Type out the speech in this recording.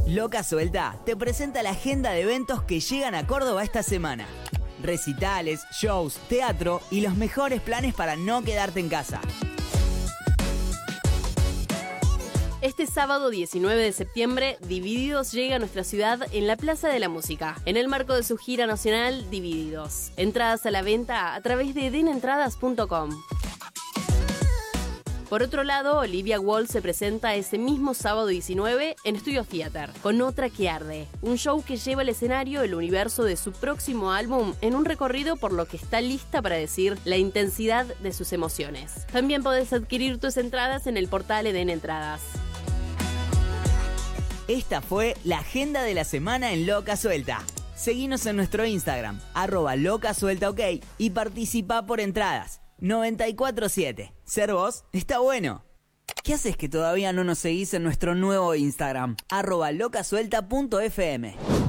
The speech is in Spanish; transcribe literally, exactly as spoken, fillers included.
Loca Suelta te presenta la agenda de eventos que llegan a Córdoba esta semana. Recitales, shows, teatro y los mejores planes para no quedarte en casa. Este sábado diecinueve de septiembre, Divididos llega a nuestra ciudad en la Plaza de la Música, en el marco de su gira nacional Divididos. Entradas a la venta a través de den entradas punto com. Por otro lado, Olivia Wall se presenta ese mismo sábado diecinueve en Studio Theater, con Otra que Arde, un show que lleva al escenario el universo de su próximo álbum en un recorrido por lo que está lista para decir la intensidad de sus emociones. También podés adquirir tus entradas en el portal Eden Entradas. Esta fue la agenda de la semana en Loca Suelta. Seguinos en nuestro Instagram, arroba Loca Suelta OK, y participá por entradas. noventa y cuatro siete. Ser vos está bueno. ¿Qué haces que todavía no nos seguís en nuestro nuevo Instagram? arroba locasuelta punto f m.